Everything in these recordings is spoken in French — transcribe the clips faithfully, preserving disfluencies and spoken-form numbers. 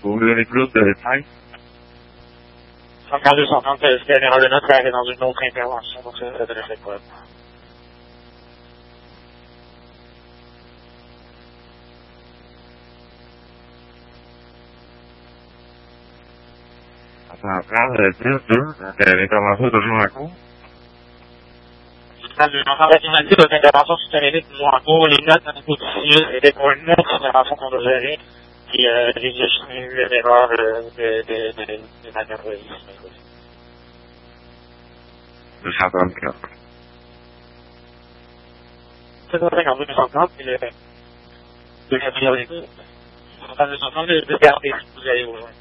Vous voulez plus de détails? trente-quatre deux cent trente, c'était l'erreur de note, ça arrive dans une autre intervention, donc ça ne s'adressait pas. Ça prend le dix deux, l'intervention est toujours en cours. L'information de l'intervention systémique toujours en cours, les notes dans le processus étaient pour une autre intervention qu'on doit gérer, puis euh, j'ai juste eu une erreur de, de, de, de, de manœuvrerie. deux cent trente-quatre. C'est deux cent cinquante-deux, deux cent trente, puis le deuxième priorité. deux cent trente, de garder si vous allez rejoindre.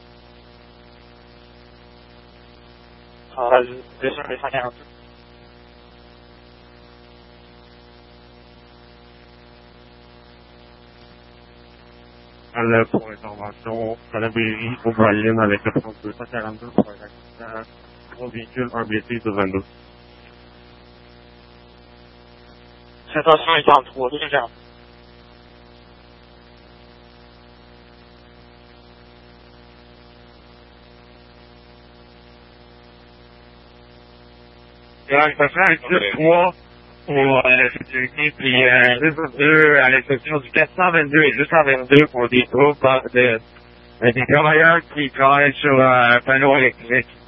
Alors, deux cent quarante-deux. Alors, pour l'intervention, Salaberry, O'Brien avec le deux cent quarante-deux pour un accident, trois véhicules, un blessé sur vingt-deux. sept cent quarante-trois, deux cent quarante. Ouais, ça fait un type trois pour euh, la sécurité, puis euh, deux cent deux à l'exception du quatre cent vingt-deux et deux cent vingt-deux pour des groupes de, de, des travailleurs qui travaillent sur un panneau électrique.